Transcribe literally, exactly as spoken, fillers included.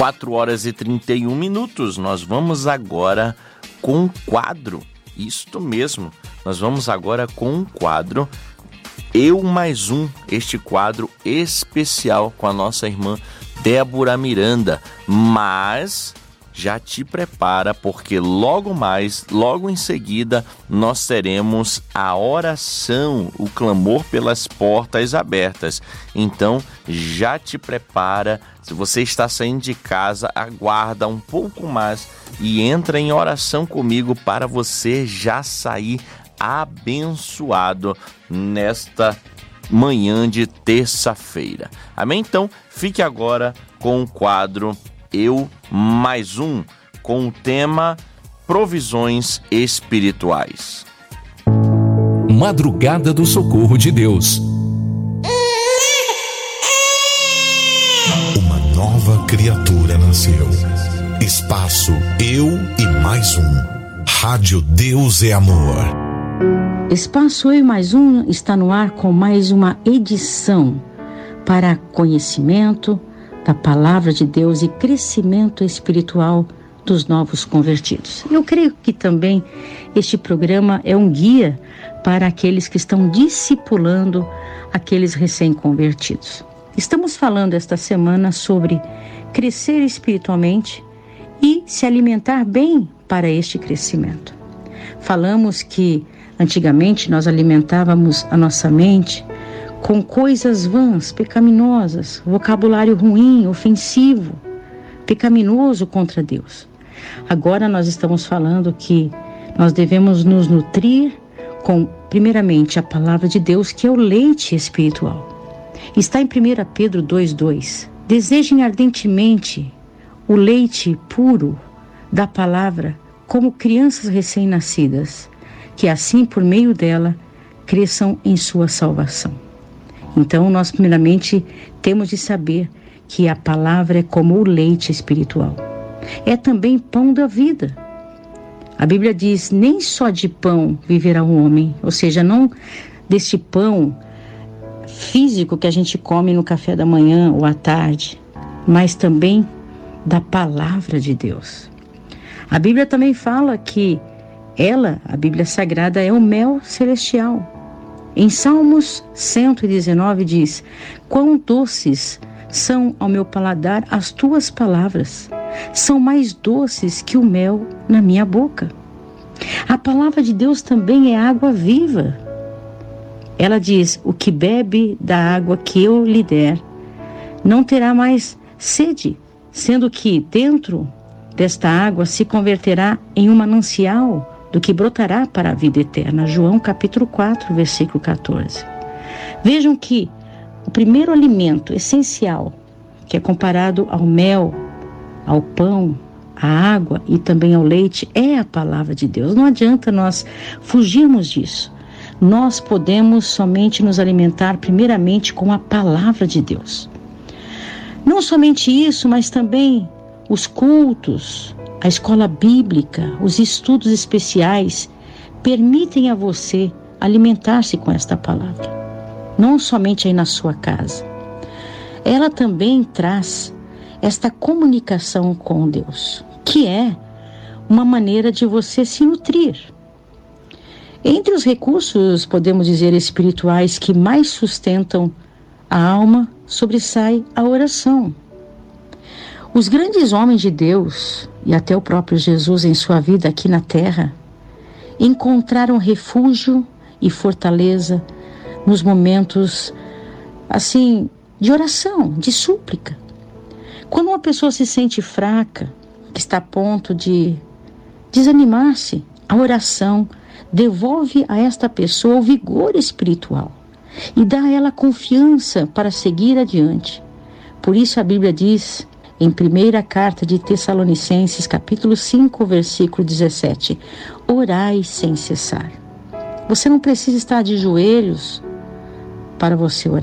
quatro horas e trinta e um minutos. Nós vamos agora com um quadro. Isto mesmo. Nós vamos agora com um quadro Eu Mais Um. Este quadro especial com a nossa irmã Débora Miranda. Mas já te prepara, porque logo mais, logo em seguida, nós teremos a oração, o clamor pelas portas abertas. Então, já te prepara. Se você está saindo de casa, aguarda um pouco mais e entra em oração comigo para você já sair abençoado nesta manhã de terça-feira. Amém? Então, fique agora com o quadro Eu Mais Um, com o tema Provisões Espirituais. Madrugada do Socorro de Deus. Uma nova criatura nasceu. Espaço Eu e Mais Um. Rádio Deus é Amor. Espaço Eu e Mais Um está no ar com mais uma edição para conhecimento da Palavra de Deus e crescimento espiritual dos novos convertidos. Eu creio que também este programa é um guia para aqueles que estão discipulando aqueles recém-convertidos. Estamos falando esta semana sobre crescer espiritualmente e se alimentar bem para este crescimento. Falamos que antigamente nós alimentávamos a nossa mente com coisas vãs, pecaminosas, vocabulário ruim, ofensivo, pecaminoso contra Deus. Agora nós estamos falando que nós devemos nos nutrir com, primeiramente, a palavra de Deus, que é o leite espiritual. Está em primeira Pedro dois, dois. Desejem ardentemente o leite puro da palavra como crianças recém-nascidas, que assim, por meio dela, cresçam em sua salvação. Então, nós primeiramente temos de saber que a palavra é como o leite espiritual. É também pão da vida. A Bíblia diz, nem só de pão viverá o homem, ou seja, não deste pão físico que a gente come no café da manhã ou à tarde, mas também da palavra de Deus. A Bíblia também fala que ela, a Bíblia Sagrada, é o mel celestial. Em Salmos cento e dezenove diz, quão doces são ao meu paladar as tuas palavras, são mais doces que o mel na minha boca. A palavra de Deus também é água viva. Ela diz, o que bebe da água que eu lhe der, não terá mais sede, sendo que dentro desta água se converterá em um manancial do que brotará para a vida eterna. João capítulo quatro, versículo catorze. Vejam que o primeiro alimento essencial, que é comparado ao mel, ao pão, à água e também ao leite, é a palavra de Deus. Não adianta nós fugirmos disso. Nós podemos somente nos alimentar primeiramente com a palavra de Deus. Não somente isso, mas também os cultos, a escola bíblica, os estudos especiais permitem a você alimentar-se com esta palavra. Não somente aí na sua casa. Ela também traz esta comunicação com Deus, que é uma maneira de você se nutrir. Entre os recursos, podemos dizer, espirituais que mais sustentam a alma, sobressai a oração. Os grandes homens de Deus, e até o próprio Jesus em sua vida aqui na terra, encontraram refúgio e fortaleza nos momentos, assim, de oração, de súplica. Quando uma pessoa se sente fraca, que está a ponto de desanimar-se, a oração devolve a esta pessoa o vigor espiritual e dá a ela confiança para seguir adiante. Por isso a Bíblia diz, em primeira carta de Tessalonicenses, capítulo cinco, versículo dezessete, orai sem cessar. Você não precisa estar de joelhos para você orar.